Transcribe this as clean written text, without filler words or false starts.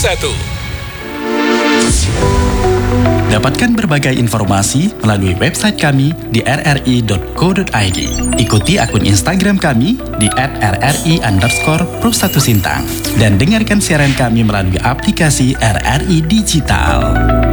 1. Dapatkan berbagai informasi melalui website kami di rri.co.id. Ikuti akun Instagram kami di @rri_pro1sintang. Dan dengarkan siaran kami melalui aplikasi RRI Digital.